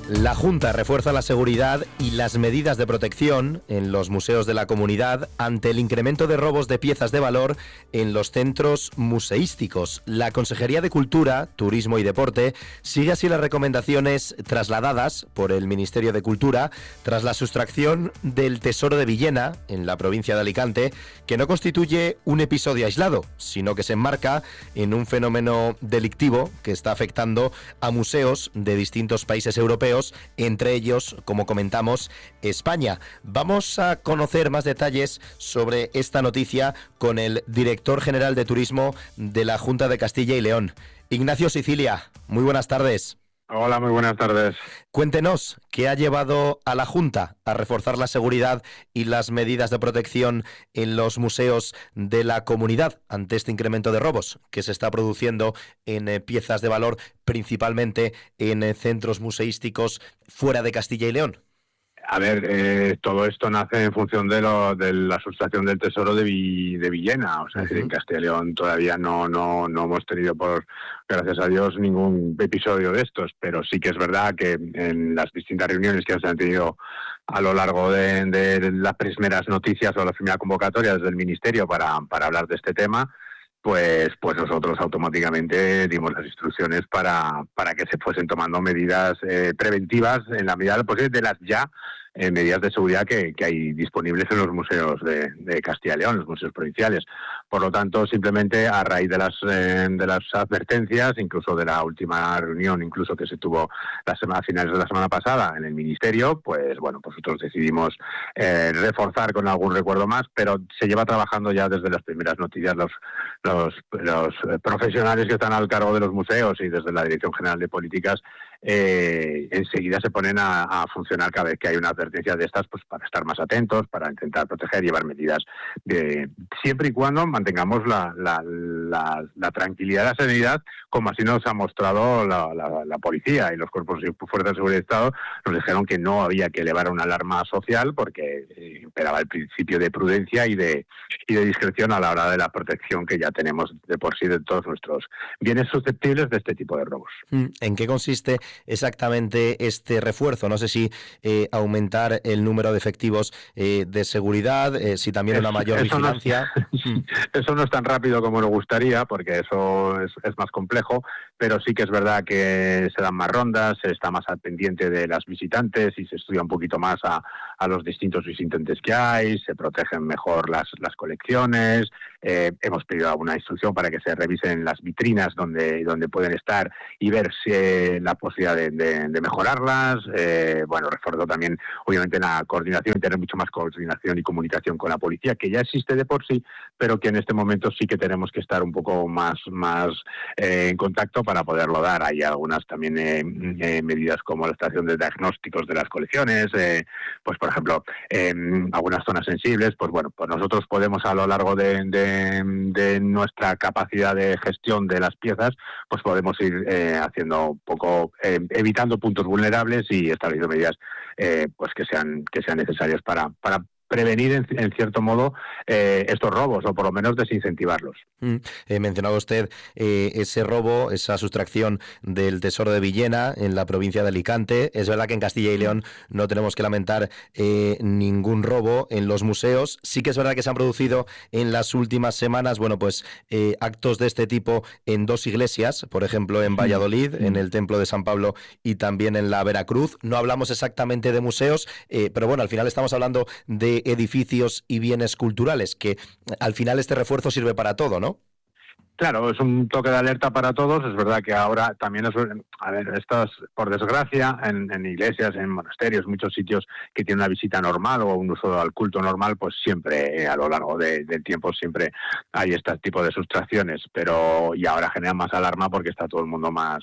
La Junta refuerza la seguridad y las medidas de protección en los museos de la comunidad ante el incremento de robos de piezas de valor en los centros museísticos. La Consejería de Cultura, Turismo y Deporte sigue así las recomendaciones trasladadas por el Ministerio de Cultura tras la sustracción del Tesoro de Villena, en la provincia de Alicante, que no constituye un episodio aislado, sino que se enmarca en un fenómeno delictivo que está afectando a museos de distintos países europeos, entre ellos, como comentamos, España. Vamos a conocer más detalles sobre esta noticia con el director general de Turismo de la Junta de Castilla y León, Ignacio Sicilia. Muy buenas tardes. Hola, muy buenas tardes. Cuéntenos, ¿qué ha llevado a la Junta a reforzar la seguridad y las medidas de protección en los museos de la comunidad ante este incremento de robos que se está produciendo en piezas de valor, principalmente en centros museísticos fuera de Castilla y León? A ver, todo esto nace en función de la sustracción del Tesoro de Villena. O sea, en Castilla y León todavía no hemos tenido, gracias a Dios, ningún episodio de estos, pero sí que es verdad que en las distintas reuniones que se han tenido a lo largo de las primeras noticias o las primeras convocatorias del Ministerio para hablar de este tema, pues nosotros automáticamente dimos las instrucciones para que se fuesen tomando medidas preventivas en la medida de lo posible de las ya medidas de seguridad que hay disponibles en los museos de Castilla y León, los museos provinciales. Por lo tanto, simplemente a raíz de las advertencias, incluso de la última reunión, incluso que se tuvo a finales de la semana pasada en el Ministerio, pues bueno, pues nosotros decidimos reforzar con algún recuerdo más, pero se lleva trabajando ya desde las primeras noticias los profesionales que están al cargo de los museos y desde la Dirección General de Políticas enseguida se ponen a funcionar cada vez que hay una advertencia de estas, pues para estar más atentos, para intentar proteger, llevar medidas siempre y cuando mantengamos la tranquilidad y la serenidad, como así nos ha mostrado la policía y los cuerpos y fuerzas de seguridad del Estado. Nos dijeron que no había que elevar una alarma social porque imperaba el principio de prudencia y de discreción a la hora de la protección que ya tenemos de por sí de todos nuestros bienes susceptibles de este tipo de robos. ¿En qué consiste exactamente este refuerzo? No sé si aumentar el número de efectivos de seguridad, si también una mayor vigilancia. Eso no es tan rápido como nos gustaría, porque eso es más complejo, pero sí que es verdad que se dan más rondas, se está más al pendiente de las visitantes y se estudia un poquito más a los distintos visitantes que hay, se protegen mejor las colecciones. Hemos pedido alguna instrucción para que se revisen las vitrinas donde pueden estar y ver si la posibilidad de mejorarlas. Bueno, refuerzo también, obviamente, la coordinación y tener mucho más coordinación y comunicación con la policía, que ya existe de por sí, pero que en este momento sí que tenemos que estar un poco más en contacto para poderlo dar. Hay algunas también medidas como la estación de diagnósticos de las colecciones, pues por ejemplo, algunas zonas sensibles, pues bueno, pues nosotros podemos a lo largo de nuestra capacidad de gestión de las piezas, pues podemos ir haciendo un poco, evitando puntos vulnerables y estableciendo medidas pues que sean necesarias para prevenir en cierto modo estos robos, o por lo menos desincentivarlos. Mencionaba usted ese robo, esa sustracción del Tesoro de Villena en la provincia de Alicante. Es verdad que en Castilla y León no tenemos que lamentar ningún robo en los museos. Sí que es verdad que se han producido en las últimas semanas, bueno, pues actos de este tipo en dos iglesias, por ejemplo en Valladolid, en el Templo de San Pablo y también en la Veracruz. No hablamos exactamente de museos, pero bueno, al final estamos hablando de edificios y bienes culturales, que al final este refuerzo sirve para todo, ¿no? Claro, es un toque de alerta para todos. Es verdad que ahora también estas, por desgracia, en iglesias, en monasterios, muchos sitios que tienen una visita normal o un uso al culto normal, pues siempre a lo largo del tiempo siempre hay este tipo de sustracciones, y ahora genera más alarma porque está todo el mundo más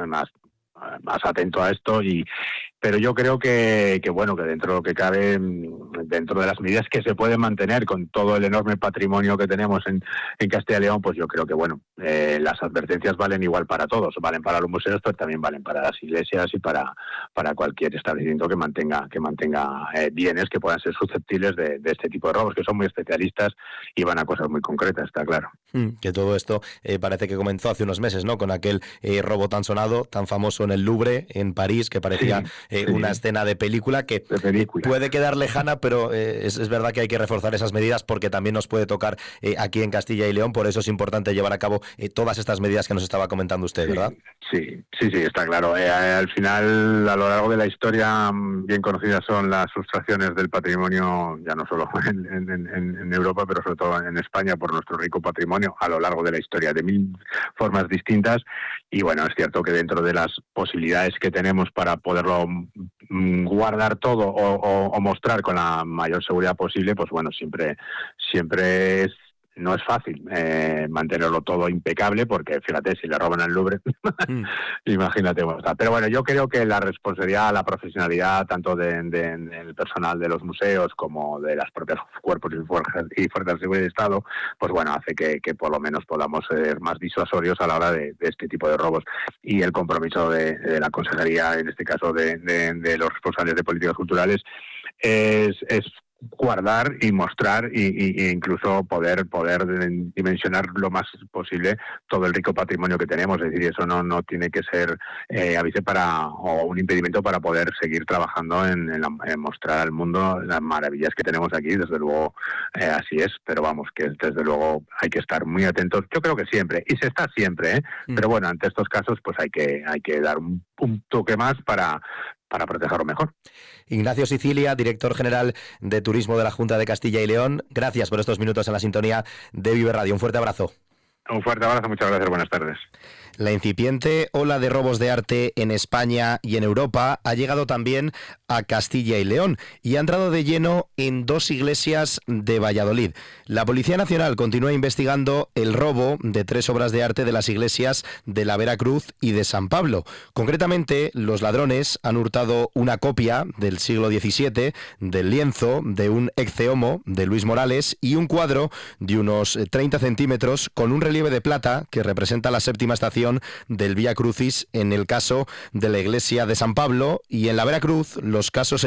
atento a esto pero yo creo que bueno, que dentro de lo que cabe, dentro de las medidas que se pueden mantener con todo el enorme patrimonio que tenemos en Castilla y León, pues yo creo que bueno, las advertencias valen igual para todos, valen para los museos, pero también valen para las iglesias y para cualquier establecimiento que mantenga bienes que puedan ser susceptibles de este tipo de robos, que son muy especialistas y van a cosas muy concretas, está claro. Que todo esto parece que comenzó hace unos meses, ¿no? Con aquel robo tan sonado, tan famoso en el Louvre, en París, que parecía una escena de película que puede quedar lejana, pero es verdad que hay que reforzar esas medidas porque también nos puede tocar aquí en Castilla y León, por eso es importante llevar a cabo todas estas medidas que nos estaba comentando usted, ¿verdad? Sí, está claro. Al final, a lo largo de la historia, bien conocidas son las sustracciones del patrimonio, ya no solo en Europa, pero sobre todo en España, por nuestro rico patrimonio, a lo largo de la historia, de mil formas distintas. Y bueno, es cierto que dentro de las posibilidades que tenemos para poderlo guardar todo o mostrar con la mayor seguridad posible, pues bueno, siempre no es fácil mantenerlo todo impecable, porque fíjate, si le roban al Louvre, imagínate cómo está. Pero bueno, yo creo que la responsabilidad, la profesionalidad, tanto del personal de los museos como de las propias cuerpos y fuerzas de seguridad de Estado, pues bueno, hace que por lo menos podamos ser más disuasorios a la hora de este tipo de robos. Y el compromiso de la Consejería, en este caso de los responsables de políticas culturales, es guardar y mostrar e incluso poder dimensionar lo más posible todo el rico patrimonio que tenemos. Es decir, eso no tiene que ser aviso o un impedimento para poder seguir trabajando en mostrar al mundo las maravillas que tenemos aquí. Desde luego así es, pero vamos, que desde luego hay que estar muy atentos. Yo creo que siempre, y se está siempre, pero bueno, ante estos casos pues hay que dar un toque más para protegerlo mejor. Ignacio Sicilia, director general de Turismo de la Junta de Castilla y León, gracias por estos minutos en la sintonía de Vive Radio. Un fuerte abrazo. Un fuerte abrazo, muchas gracias, buenas tardes. La incipiente ola de robos de arte en España y en Europa ha llegado también a Castilla y León y ha entrado de lleno en 2 iglesias de Valladolid. La Policía Nacional continúa investigando el robo de 3 obras de arte de las iglesias de la Veracruz y de San Pablo. Concretamente, los ladrones han hurtado una copia del siglo XVII del lienzo de un Ecce Homo de Luis Morales y un cuadro de unos 30 centímetros con un relieve de plata que representa la séptima estación del Vía Crucis en el caso de la iglesia de San Pablo, y en la Veracruz los cacos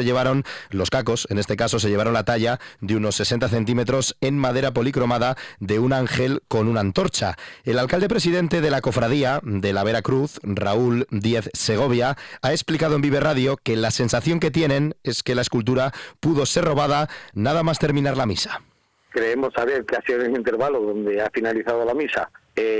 en este caso se llevaron la talla de unos 60 centímetros en madera policromada de un ángel con una antorcha. El alcalde presidente de la cofradía de la Veracruz, Raúl Díez Segovia, ha explicado en Vive Radio que la sensación que tienen es que la escultura pudo ser robada nada más terminar la misa. Creemos saber que ha sido en el intervalo donde ha finalizado la misa,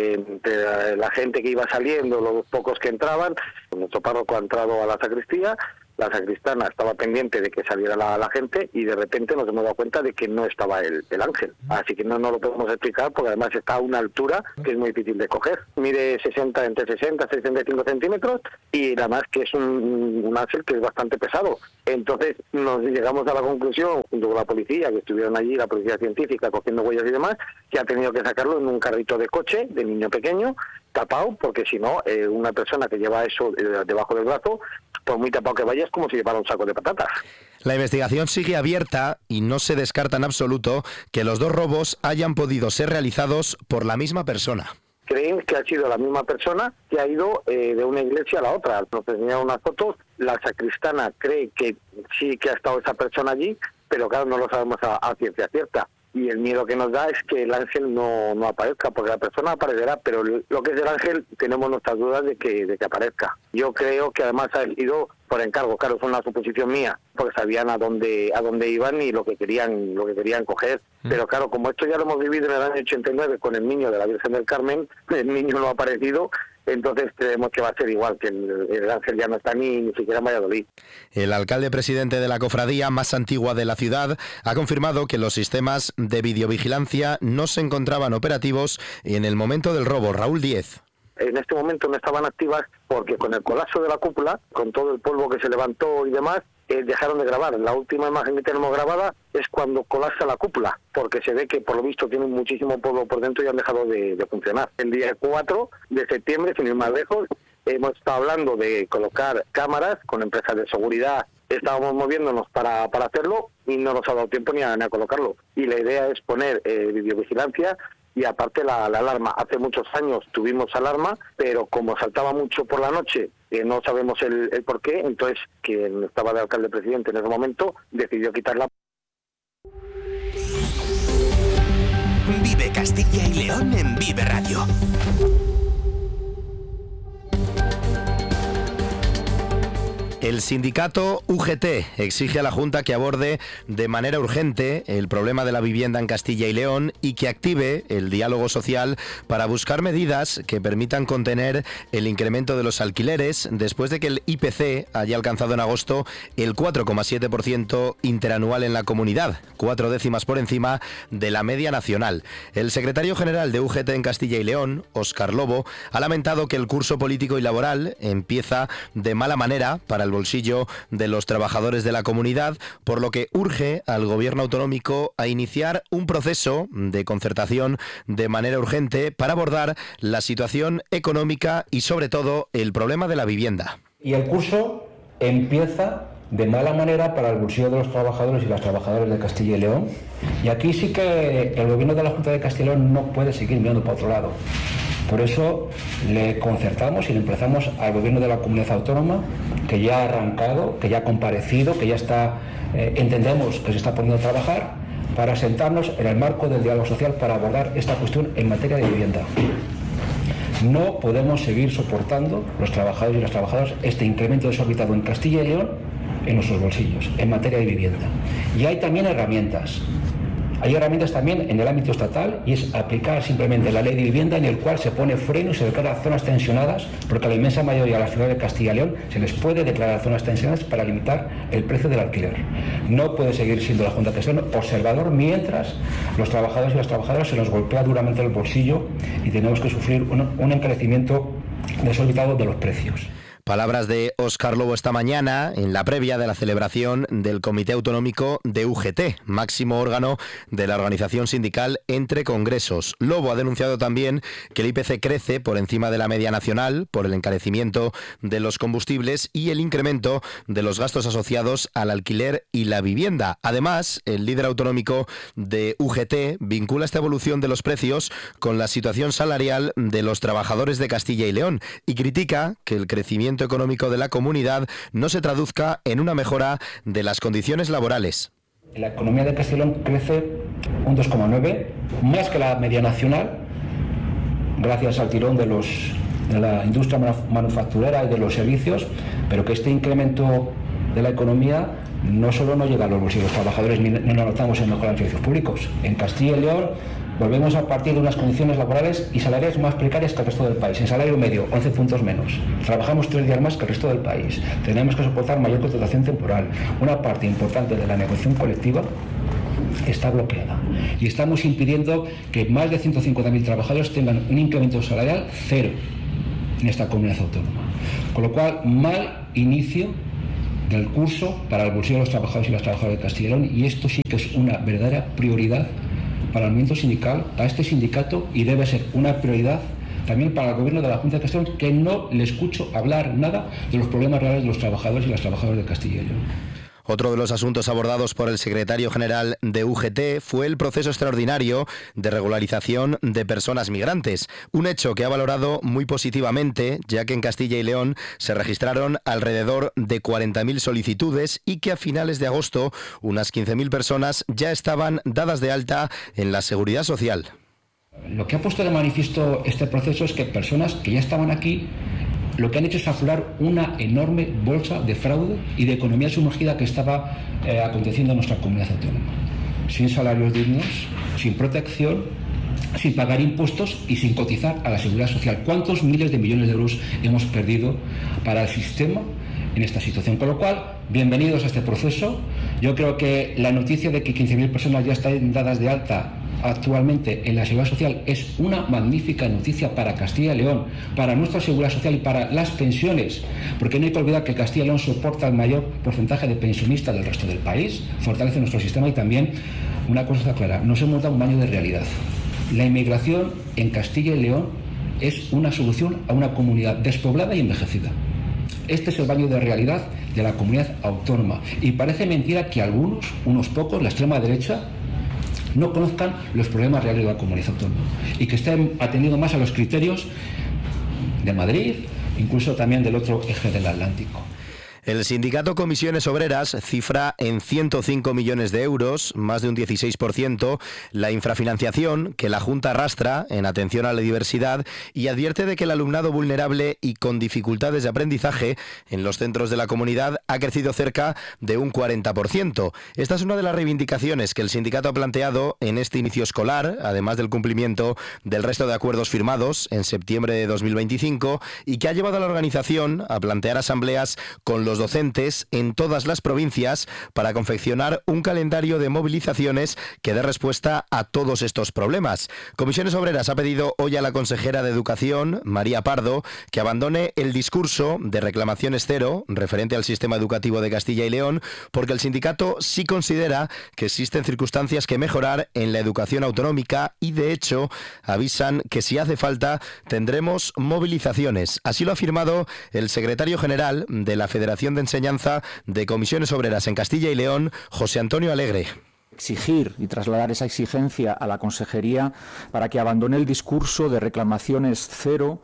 entre la gente que iba saliendo, los pocos que entraban. Nuestro párroco ha entrado a la sacristía, la sacristana estaba pendiente de que saliera la gente y de repente nos hemos dado cuenta de que no estaba el ángel. Así que no lo podemos explicar porque además está a una altura que es muy difícil de coger. Mide entre 60 y 65 centímetros y además que es un ángel que es bastante pesado. Entonces nos llegamos a la conclusión, junto con la policía, que estuvieron allí, la policía científica, cogiendo huellas y demás, que ha tenido que sacarlo en un carrito de coche de niño pequeño, tapado, porque si no, una persona que lleva eso debajo del brazo, por muy tapado que vaya, es como si llevara un saco de patatas. La investigación sigue abierta y no se descarta en absoluto que los 2 robos hayan podido ser realizados por la misma persona. Creen que ha sido la misma persona que ha ido de una iglesia a la otra. Nos enseñaron unas fotos, la sacristana cree que sí que ha estado esa persona allí, pero claro, no lo sabemos a ciencia cierta. Y el miedo que nos da es que el ángel no aparezca, porque la persona aparecerá, pero lo que es el ángel tenemos nuestras dudas de que aparezca. Yo creo que además ha ido por encargo, claro, fue una suposición mía, porque sabían a dónde iban y lo que querían coger. Pero claro, como esto ya lo hemos vivido en el año 89 con el niño de la Virgen del Carmen, el niño no ha aparecido. Entonces creemos que va a ser igual, que el ángel ya no está ni siquiera en Valladolid. El alcalde presidente de la cofradía más antigua de la ciudad ha confirmado que los sistemas de videovigilancia no se encontraban operativos en el momento del robo. Raúl Díez. En este momento no estaban activas porque con el colapso de la cúpula, con todo el polvo que se levantó y demás, dejaron de grabar. La última imagen que tenemos grabada es cuando colapsa la cúpula, porque se ve que por lo visto tienen muchísimo polvo por dentro y han dejado de funcionar. El día 4 de septiembre, sin ir más lejos, hemos estado hablando de colocar cámaras con empresas de seguridad. Estábamos moviéndonos para hacerlo y no nos ha dado tiempo ni a colocarlo. Y la idea es poner videovigilancia. Y aparte la alarma. Hace muchos años tuvimos alarma, pero como saltaba mucho por la noche, no sabemos el por qué, entonces quien estaba de alcalde presidente en ese momento decidió quitarla. Vive Castilla y León en Vive Radio. El sindicato UGT exige a la Junta que aborde de manera urgente el problema de la vivienda en Castilla y León y que active el diálogo social para buscar medidas que permitan contener el incremento de los alquileres después de que el IPC haya alcanzado en agosto el 4,7% interanual en la comunidad, 4 décimas por encima de la media nacional. El secretario general de UGT en Castilla y León, Óscar Lobo, ha lamentado que el curso político y laboral empieza de mala manera para el bolsillo de los trabajadores de la comunidad, por lo que urge al gobierno autonómico a iniciar un proceso de concertación de manera urgente para abordar la situación económica y sobre todo el problema de la vivienda. Y el curso empieza de mala manera para el bolsillo de los trabajadores y las trabajadoras de Castilla y León, y aquí sí que el gobierno de la Junta de Castilla y León no puede seguir mirando para otro lado. Por eso le concertamos y le emplazamos al gobierno de la comunidad autónoma, que ya ha arrancado, que ya ha comparecido, que ya está, entendemos que se está poniendo a trabajar, para sentarnos en el marco del diálogo social para abordar esta cuestión en materia de vivienda. No podemos seguir soportando, los trabajadores y las trabajadoras, este incremento desorbitado en Castilla y León en nuestros bolsillos, en materia de vivienda. Y hay también herramientas. Hay herramientas también en el ámbito estatal, y es aplicar simplemente la ley de vivienda, en el cual se pone freno y se declara zonas tensionadas, porque a la inmensa mayoría de la ciudad de Castilla y León se les puede declarar zonas tensionadas para limitar el precio del alquiler. No puede seguir siendo la Junta de Castilla y León observador mientras los trabajadores y las trabajadoras se nos golpea duramente el bolsillo y tenemos que sufrir un encarecimiento desorbitado de los precios. Palabras de Óscar Lobo esta mañana en la previa de la celebración del Comité Autonómico de UGT, máximo órgano de la organización sindical entre congresos. Lobo ha denunciado también que el IPC crece por encima de la media nacional por el encarecimiento de los combustibles y el incremento de los gastos asociados al alquiler y la vivienda. Además, el líder autonómico de UGT vincula esta evolución de los precios con la situación salarial de los trabajadores de Castilla y León y critica que el crecimiento económico de la comunidad no se traduzca en una mejora de las condiciones laborales. La economía de Castilla y León crece un 2,9, más que la media nacional, gracias al tirón de la industria manufacturera y de los servicios, pero que este incremento de la economía no solo no llega a los bolsillos de los trabajadores, ni no notamos en mejorar los servicios públicos. En Castilla y León volvemos a partir de unas condiciones laborales y salariales más precarias que el resto del país. En salario medio, 11 puntos menos. Trabajamos 3 días más que el resto del país. Tenemos que soportar mayor contratación temporal. Una parte importante de la negociación colectiva está bloqueada. Y estamos impidiendo que más de 150.000 trabajadores tengan un incremento salarial cero en esta comunidad autónoma. Con lo cual, mal inicio del curso para el bolsillo de los trabajadores y las trabajadoras de Castilla y León, y esto sí que es una verdadera prioridad para el movimiento sindical, para este sindicato, y debe ser una prioridad también para el gobierno de la Junta de Castilla y León, que no le escucho hablar nada de los problemas reales de los trabajadores y las trabajadoras de Castilla y León. Otro de los asuntos abordados por el secretario general de UGT fue el proceso extraordinario de regularización de personas migrantes, un hecho que ha valorado muy positivamente, ya que en Castilla y León se registraron alrededor de 40.000 solicitudes y que a finales de agosto unas 15.000 personas ya estaban dadas de alta en la Seguridad Social. Lo que ha puesto de manifiesto este proceso es que personas que ya estaban aquí lo que han hecho es aflorar una enorme bolsa de fraude y de economía sumergida que estaba aconteciendo en nuestra comunidad autónoma. Sin salarios dignos, sin protección, sin pagar impuestos y sin cotizar a la seguridad social. ¿Cuántos miles de millones de euros hemos perdido para el sistema en esta situación? Con lo cual, bienvenidos a este proceso. Yo creo que la noticia de que 15.000 personas ya están dadas de alta actualmente en la Seguridad Social es una magnífica noticia para Castilla y León, para nuestra Seguridad Social y para las pensiones, porque no hay que olvidar que Castilla y León soporta el mayor porcentaje de pensionistas del resto del país, fortalece nuestro sistema. Y también una cosa está clara, nos hemos dado un baño de realidad. La inmigración en Castilla y León es una solución a una comunidad despoblada y envejecida. Este es el baño de realidad de la comunidad autónoma, y parece mentira que algunos, unos pocos, la extrema derecha, no conozcan los problemas reales de la comunidad autónoma y que estén atendiendo más a los criterios de Madrid, incluso también del otro eje del Atlántico. El sindicato Comisiones Obreras cifra en 105 millones de euros, más de un 16%, la infrafinanciación que la Junta arrastra en atención a la diversidad y advierte de que el alumnado vulnerable y con dificultades de aprendizaje en los centros de la comunidad ha crecido cerca de un 40%. Esta es una de las reivindicaciones que el sindicato ha planteado en este inicio escolar, además del cumplimiento del resto de acuerdos firmados en septiembre de 2025 y que ha llevado a la organización a plantear asambleas con los docentes en todas las provincias para confeccionar un calendario de movilizaciones que dé respuesta a todos estos problemas. Comisiones Obreras ha pedido hoy a la consejera de Educación, María Pardo, que abandone el discurso de reclamaciones cero referente al sistema educativo de Castilla y León, porque el sindicato sí considera que existen circunstancias que mejorar en la educación autonómica y, de hecho, avisan que si hace falta tendremos movilizaciones. Así lo ha afirmado el secretario general de la Federación de Enseñanza de Comisiones Obreras en Castilla y León, José Antonio Alegre. Exigir y trasladar esa exigencia a la Consejería para que abandone el discurso de reclamaciones cero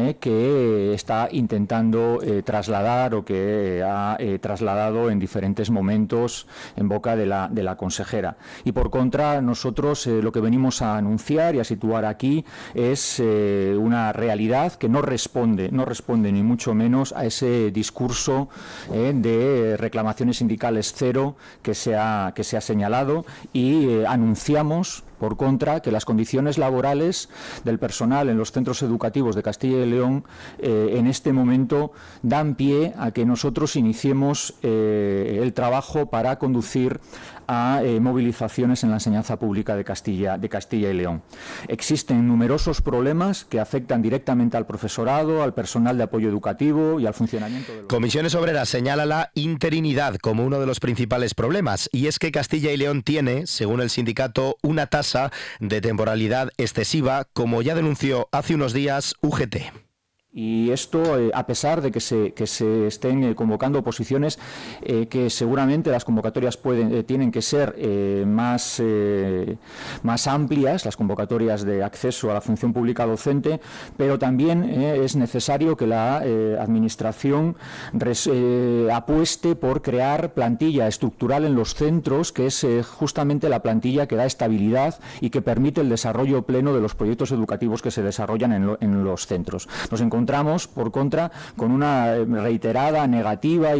que está intentando trasladar o que ha trasladado en diferentes momentos en boca de la consejera. Y por contra, nosotros lo que venimos a anunciar y a situar aquí es una realidad que no responde ni mucho menos a ese discurso de reclamaciones sindicales cero que se ha señalado. Y anunciamos, por contra, que las condiciones laborales del personal en los centros educativos de Castilla y León en este momento dan pie a que nosotros iniciemos el trabajo para conducir a movilizaciones en la enseñanza pública de Castilla y León. Existen numerosos problemas que afectan directamente al profesorado, al personal de apoyo educativo y al funcionamiento de los... Comisiones Obreras señala la interinidad como uno de los principales problemas, y es que Castilla y León tiene, según el sindicato, una tasa de temporalidad excesiva, como ya denunció hace unos días UGT. Y esto, a pesar de que se estén convocando oposiciones, que seguramente las convocatorias tienen que ser más amplias, las convocatorias de acceso a la función pública docente, pero también es necesario que la Administración apueste por crear plantilla estructural en los centros, que es justamente la plantilla que da estabilidad y que permite el desarrollo pleno de los proyectos educativos que se desarrollan en los centros. Nos encontramos, por contra, con una reiterada negativa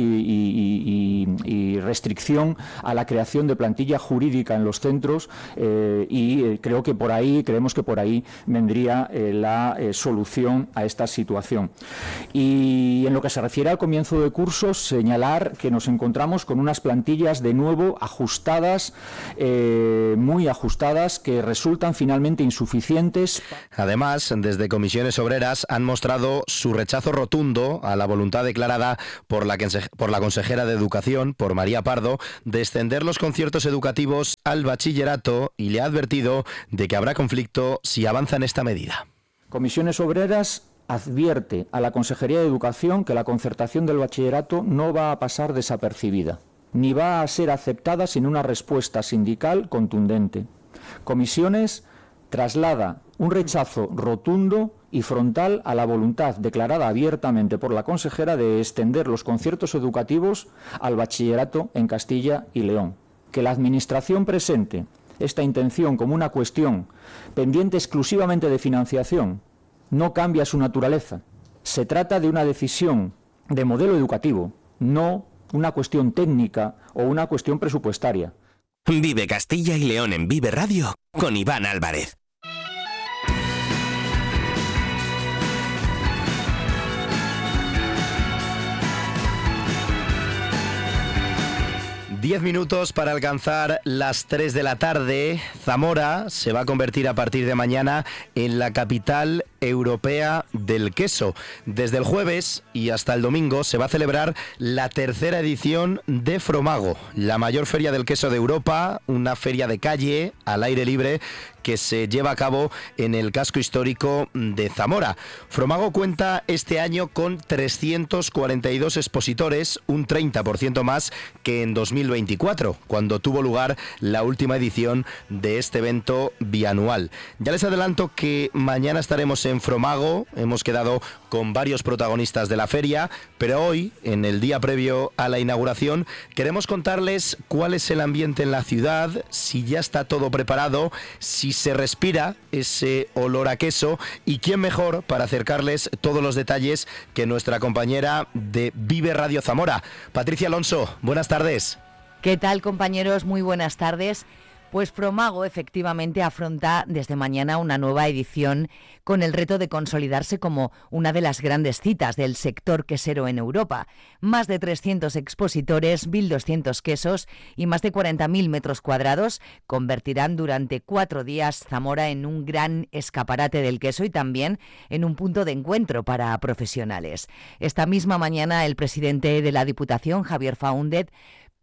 y restricción a la creación de plantilla jurídica en los centros y creemos que por ahí vendría la solución a esta situación. Y en lo que se refiere al comienzo de curso, señalar que nos encontramos con unas plantillas de nuevo ajustadas, muy ajustadas, que resultan finalmente insuficientes. Además, desde Comisiones Obreras han mostrado su rechazo rotundo a la voluntad declarada por la consejera de Educación, por María Pardo, de extender los conciertos educativos al bachillerato, y le ha advertido de que habrá conflicto si avanza en esta medida. Comisiones Obreras advierte a la Consejería de Educación que la concertación del bachillerato no va a pasar desapercibida, ni va a ser aceptada sin una respuesta sindical contundente. Comisiones traslada un rechazo rotundo y frontal a la voluntad declarada abiertamente por la consejera de extender los conciertos educativos al bachillerato en Castilla y León. Que la Administración presente esta intención como una cuestión pendiente exclusivamente de financiación no cambia su naturaleza. Se trata de una decisión de modelo educativo, no una cuestión técnica o una cuestión presupuestaria. Vive Castilla y León en Vive Radio con Iván Álvarez. Diez minutos para alcanzar las 3 de la tarde. Zamora se va a convertir a partir de mañana en la capital europea del queso. Desde el jueves y hasta el domingo se va a celebrar la tercera edición de Fromago, la mayor feria del queso de Europa, una feria de calle al aire libre que se lleva a cabo en el casco histórico de Zamora. Fromago cuenta este año con 342 expositores, un 30% más que en 2024, cuando tuvo lugar la última edición de este evento bianual. Ya les adelanto que mañana estaremos en Fromago, hemos quedado con varios protagonistas de la feria, pero hoy, en el día previo a la inauguración, queremos contarles cuál es el ambiente en la ciudad, si ya está todo preparado, si se respira ese olor a queso y quién mejor para acercarles todos los detalles que nuestra compañera de Vive Radio Zamora. Patricia Alonso, buenas tardes. ¿Qué tal, compañeros? Muy buenas tardes. Pues Fromago efectivamente afronta desde mañana una nueva edición con el reto de consolidarse como una de las grandes citas del sector quesero en Europa. Más de 300 expositores, 1.200 quesos y más de 40.000 metros cuadrados convertirán durante 4 días Zamora en un gran escaparate del queso y también en un punto de encuentro para profesionales. Esta misma mañana el presidente de la Diputación, Javier Faúndez,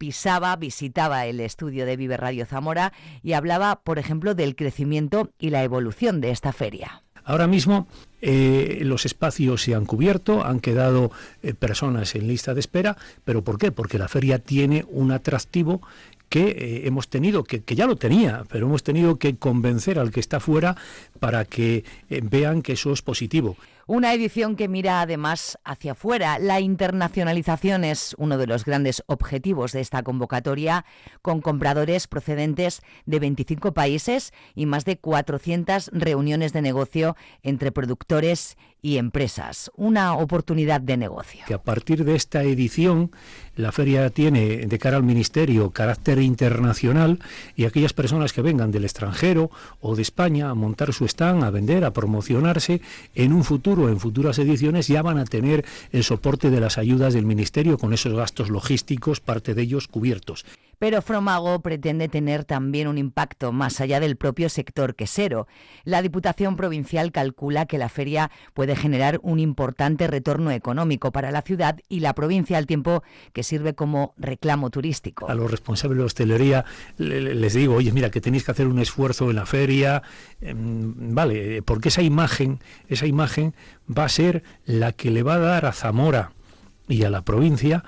visitaba el estudio de Vive Radio Zamora y hablaba, por ejemplo, del crecimiento y la evolución de esta feria. Ahora mismo los espacios se han cubierto, han quedado personas en lista de espera, ¿pero por qué? Porque la feria tiene un atractivo que hemos tenido, que ya lo tenía, pero hemos tenido que convencer al que está fuera para que vean que eso es positivo. Una edición que mira además hacia afuera. La internacionalización es uno de los grandes objetivos de esta convocatoria, con compradores procedentes de 25 países y más de 400 reuniones de negocio entre productores y empresas. Una oportunidad de negocio. Que a partir de esta edición, la feria tiene de cara al Ministerio carácter internacional y aquellas personas que vengan del extranjero o de España a montar su stand, a vender, a promocionarse, en un futuro, en futuras ediciones, ya van a tener el soporte de las ayudas del Ministerio con esos gastos logísticos, parte de ellos cubiertos. Pero Fromago pretende tener también un impacto más allá del propio sector quesero. La Diputación Provincial calcula que la feria puede generar un importante retorno económico para la ciudad y la provincia, al tiempo que sirve como reclamo turístico. A los responsables de hostelería les digo, oye, mira, que tenéis que hacer un esfuerzo en la feria, vale, porque esa imagen va a ser la que le va a dar a Zamora y a la provincia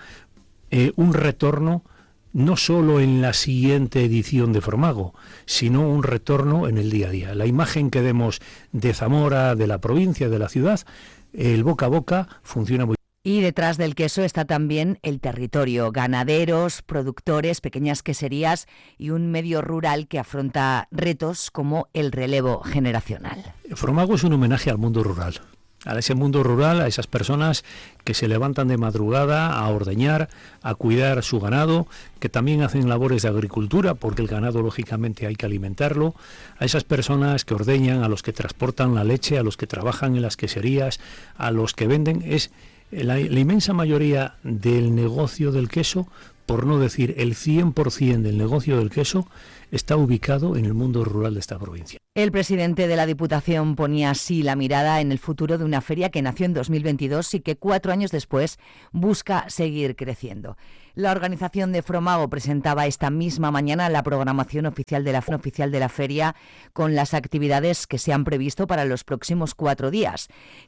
un retorno, no solo en la siguiente edición de Fromago, sino un retorno en el día a día. La imagen que demos de Zamora, de la provincia, de la ciudad, el boca a boca funciona muy bien. Y detrás del queso está también el territorio, ganaderos, productores, pequeñas queserías y un medio rural que afronta retos como el relevo generacional. Fromago es un homenaje al mundo rural. A ese mundo rural, a esas personas que se levantan de madrugada a ordeñar, a cuidar su ganado, que también hacen labores de agricultura, porque el ganado lógicamente hay que alimentarlo, a esas personas que ordeñan, a los que transportan la leche, a los que trabajan en las queserías, a los que venden. Es la inmensa mayoría del negocio del queso, por no decir el 100% del negocio del queso, está ubicado en el mundo rural de esta provincia. El presidente de la Diputación ponía así la mirada en el futuro de una feria que nació en 2022 y que 4 años después busca seguir creciendo. La organización de Fromago presentaba esta misma mañana la programación oficial de la feria con las actividades que se han previsto para los próximos 4 días.